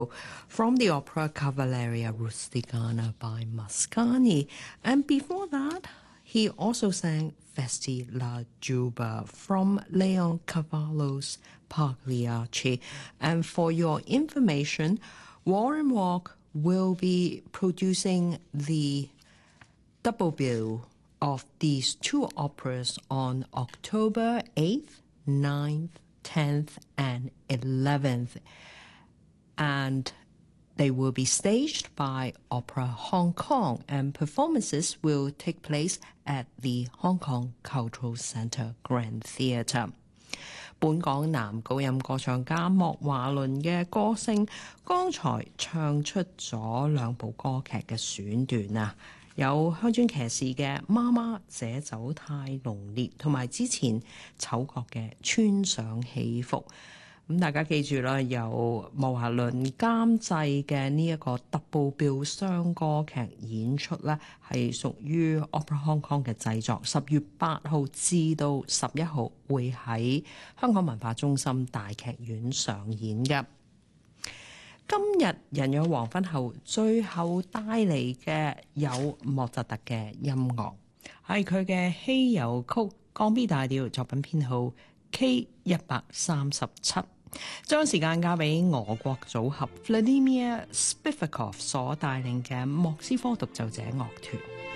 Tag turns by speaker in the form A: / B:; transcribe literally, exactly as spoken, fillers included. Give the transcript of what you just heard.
A: from the opera Cavalleria Rusticana by Mascagni. And before that, he also sang Festi la Giuba from Leoncavallo's Pagliacci. And for your information, Warren Walk will be producing the double bill of these two operas on October eighth, ninth, tenth, and eleventh. And they will be staged by Opera Hong Kong, and performances will take place at the Hong Kong Cultural Centre Grand Theatre. 本港男高音歌唱家莫華倫嘅歌聲，剛才唱出咗兩部歌劇嘅選段啊！有香川騎士嘅《媽媽這酒太濃烈》，同埋之前丑角嘅《穿上戲服》。咁大家記住啦，由莫華倫監製嘅呢一個 double bill 雙歌劇演出咧，係屬於 Opera Hong Kong 嘅製作。十月八號至到十一號會喺香港文化中心大劇院上演嘅。今日人約黃昏後，最後帶嚟嘅有莫扎特嘅音樂，係佢嘅稀有曲降 B 大調作品編號 K 一百三十七。將時間交俾俄國組合 Vladimir Spivakov 所帶領嘅莫斯科獨奏者樂團。